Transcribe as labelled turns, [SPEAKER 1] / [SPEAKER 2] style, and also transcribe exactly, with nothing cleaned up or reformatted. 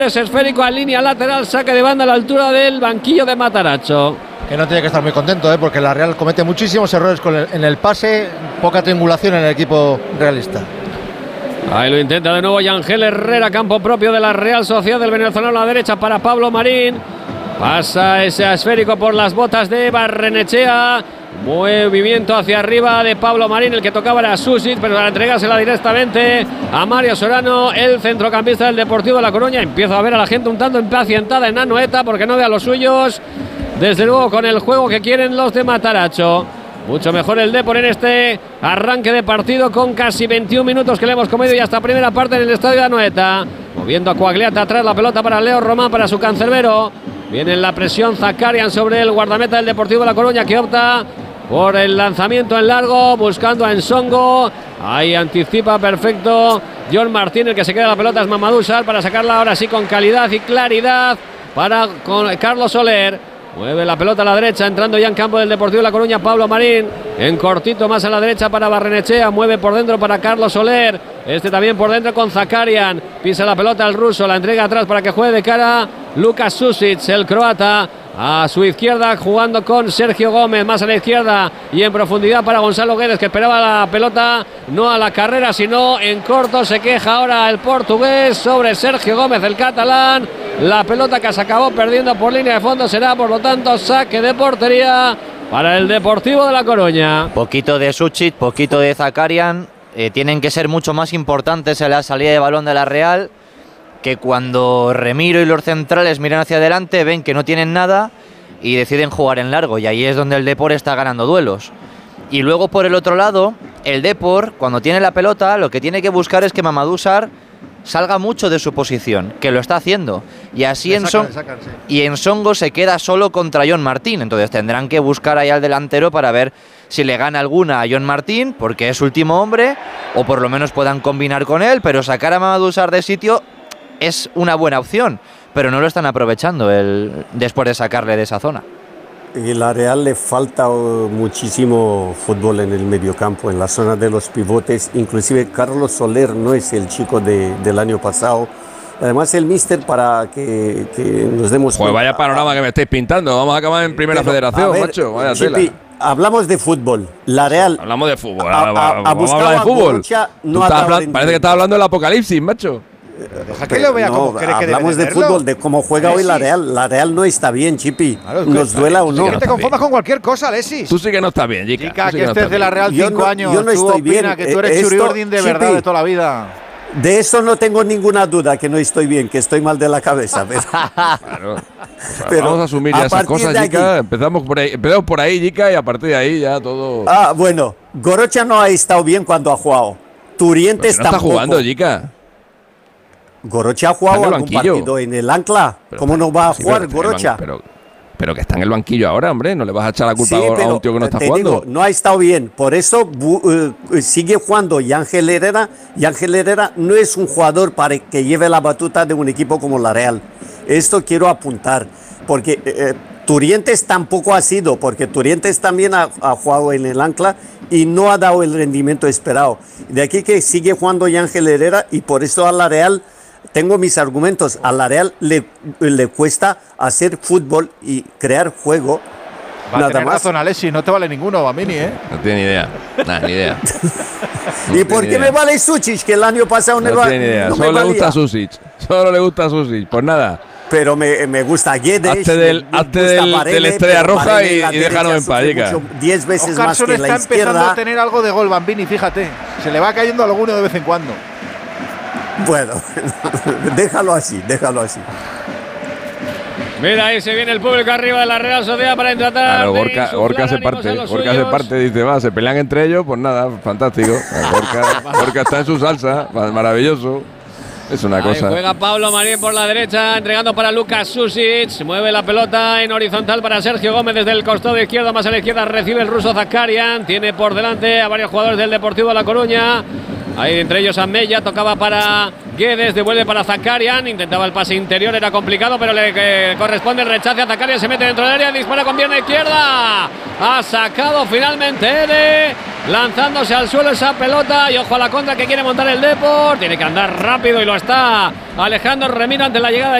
[SPEAKER 1] Es esférico en línea lateral, saque de banda a la altura del banquillo de Matarazzo.
[SPEAKER 2] Que no tiene que estar muy contento, ¿eh? Porque la Real comete muchísimos errores con el, en el pase, poca triangulación en el equipo realista.
[SPEAKER 1] Ahí lo intenta de nuevo Yangel Herrera, campo propio de la Real Sociedad del venezolano a la derecha para Pablo Marín. Pasa ese esférico por las botas de Barrenechea. Movimiento hacia arriba de Pablo Marín, el que tocaba era Susic, pero para entregársela directamente a Mario Sorano, el centrocampista del Deportivo de La Coruña. Empieza a ver a la gente un tanto impacientada en Anoeta porque no ve a los suyos. Desde luego con el juego que quieren los de Matarazzo. Mucho mejor el Depor en este arranque de partido con casi veintiún minutos que le hemos comido y hasta primera parte en el estadio de Anoeta. Moviendo a Coagliata atrás, la pelota para Leo Román, para su cancerbero. Viene en la presión Zakarian sobre el guardameta del Deportivo de La Coruña, que opta por el lanzamiento en largo, buscando a Ensongo. Ahí anticipa perfecto John Martín, el que se queda la pelota es Mamadou Sarr para sacarla ahora sí con calidad y claridad para con Carlos Soler. Mueve la pelota a la derecha, entrando ya en campo del Deportivo de La Coruña, Pablo Marín. En cortito más a la derecha para Barrenechea. Mueve por dentro para Carlos Soler. Este también por dentro con Zakarian. Pisa la pelota al ruso, la entrega atrás para que juegue de cara Lukas Susic, el croata. A su izquierda jugando con Sergio Gómez, más a la izquierda y en profundidad para Gonzalo Guedes, que esperaba la pelota no a la carrera sino en corto. Se queja ahora el portugués sobre Sergio Gómez, el catalán. La pelota que se acabó perdiendo por línea de fondo será por lo tanto saque de portería para el Deportivo de La Coruña.
[SPEAKER 3] Poquito de Susic, poquito de Zakarian. eh, Tienen que ser mucho más importantes en la salida de balón de la Real, que cuando Remiro y los centrales miran hacia adelante ven que no tienen nada y deciden jugar en largo, y ahí es donde el Depor está ganando duelos. Y luego por el otro lado, el Depor, cuando tiene la pelota, lo que tiene que buscar es que Mamadou Sarr salga mucho de su posición, que lo está haciendo, y así Ensongo y Ensongo se queda solo contra John Martín. Entonces tendrán que buscar ahí al delantero para ver si le gana alguna a John Martín, porque es último hombre, o por lo menos puedan combinar con él, pero sacar a Mamadou Sarr de sitio es una buena opción, pero no lo están aprovechando el, después de sacarle de esa zona.
[SPEAKER 4] Y la Real le falta muchísimo fútbol en el mediocampo, en la zona de los pivotes. Inclusive Carlos Soler no es el chico de, del año pasado. Además el míster, para que, que nos demos
[SPEAKER 5] pues vaya panorama que me estáis pintando. Vamos a acabar en Primera Pero, Federación, ver, macho. Vaya
[SPEAKER 4] Chipi, tela. Hablamos de fútbol. La Real.
[SPEAKER 5] Hablamos de fútbol.
[SPEAKER 4] A, a, a,
[SPEAKER 5] vamos a hablar de fútbol.
[SPEAKER 4] No
[SPEAKER 5] hablan, parece que estás hablando del apocalipsis, macho.
[SPEAKER 2] Deja que lo vea
[SPEAKER 4] no,
[SPEAKER 2] como cree que
[SPEAKER 4] hablamos
[SPEAKER 2] debe
[SPEAKER 4] de fútbol, de cómo juega Alexis. Hoy la Real. La Real no está bien, Chipi. Claro, nos duela o no.
[SPEAKER 2] Que no te conformas con cualquier cosa, Alexis.
[SPEAKER 5] Tú sí que no estás bien, Jica.
[SPEAKER 2] Jica,
[SPEAKER 5] sí
[SPEAKER 2] que, que
[SPEAKER 5] no
[SPEAKER 2] estés de la Real cinco
[SPEAKER 4] no,
[SPEAKER 2] años.
[SPEAKER 4] Yo no estoy bien.
[SPEAKER 2] Que tú eres Churiurdin de verdad, Chipi, de toda la vida.
[SPEAKER 4] De eso no tengo ninguna duda, que no estoy bien, que estoy mal de la cabeza. Pero,
[SPEAKER 5] claro. O sea, pero vamos a asumir ya esas cosas, Jica. Empezamos por ahí, empezamos por ahí, Jica, y a partir de ahí ya todo.
[SPEAKER 4] Ah, bueno. Gorocha no ha estado bien cuando ha jugado. Turientes
[SPEAKER 5] no
[SPEAKER 4] tampoco.
[SPEAKER 5] está jugando, Jica.
[SPEAKER 4] Gorocha ha jugado algún partido en el Ancla. Pero, ¿Cómo no va a sí, jugar Gorocha?
[SPEAKER 5] Pero, pero que está en el banquillo ahora, hombre. No le vas a echar la culpa sí, a un tío que no está
[SPEAKER 4] te
[SPEAKER 5] jugando.
[SPEAKER 4] Digo, no ha estado bien. Por eso uh, sigue jugando Yangel Herrera. Yangel Herrera no es un jugador para que lleve la batuta de un equipo como la Real. Esto quiero apuntar. Porque eh, Turientes tampoco ha sido. Porque Turientes también ha, ha jugado en el Ancla y no ha dado el rendimiento esperado. De aquí que sigue jugando Yangel Herrera, y por eso a la Real... Tengo mis argumentos. A la Real le, le cuesta hacer fútbol y crear juego.
[SPEAKER 2] Va nada a tener más. Razón, Alexis, no te vale ninguno, Bamini, ¿eh?
[SPEAKER 5] No tiene ni idea. Nada, ni idea.
[SPEAKER 4] No ¿Y por qué idea. me vale Susic? Que el año pasado
[SPEAKER 5] no, no tiene ni idea. No Solo le gusta Susic. Solo le gusta Susic. Pues nada.
[SPEAKER 4] Pero me, me gusta Guedes.
[SPEAKER 5] Hazte del, hazte del, Varele, del Estrella Roja y, y déjanos en paz, Jica.
[SPEAKER 4] Diez veces
[SPEAKER 2] Oscarson
[SPEAKER 4] más que
[SPEAKER 2] está
[SPEAKER 4] la
[SPEAKER 2] empezando
[SPEAKER 4] izquierda.
[SPEAKER 2] a tener algo de gol, Bambini, fíjate. Se le va cayendo alguno de vez en cuando.
[SPEAKER 4] Bueno, déjalo así, déjalo así.
[SPEAKER 1] Mira, ahí se viene el público arriba de la Real Sociedad para tratar
[SPEAKER 5] claro,
[SPEAKER 1] de
[SPEAKER 5] Gorka, Gorka se parte, Gorka se parte, dice, va, se pelean entre ellos, pues nada, fantástico. Gorka, Gorka está en su salsa, maravilloso. Es una
[SPEAKER 1] ahí
[SPEAKER 5] cosa.
[SPEAKER 1] Juega Pablo Marín por la derecha, entregando para Lukas Susic. Mueve la pelota en horizontal para Sergio Gómez desde el costado izquierdo, más a la izquierda recibe el ruso Zakarian. Tiene por delante a varios jugadores del Deportivo de La Coruña. Ahí entre ellos Amella, tocaba para Guedes, devuelve para Zakarian, intentaba el pase interior, era complicado, pero le eh, corresponde el rechace a Zakarian, se mete dentro del área, dispara con pierna izquierda, ha sacado finalmente de lanzándose al suelo esa pelota y ojo a la contra que quiere montar el Depor, tiene que andar rápido y lo está Alejandro Remiro ante la llegada de